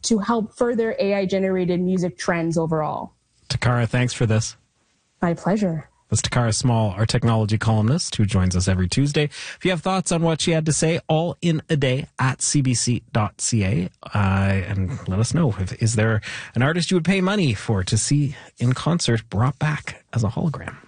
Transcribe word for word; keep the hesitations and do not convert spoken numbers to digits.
to help further A I-generated music trends overall. Takara, thanks for this. My pleasure. That's Takara Small, our technology columnist, who joins us every Tuesday. If you have thoughts on what she had to say, all in a day at c b c dot c a. Uh, and let us know. If, is there an artist you would pay money for to see in concert brought back as a hologram?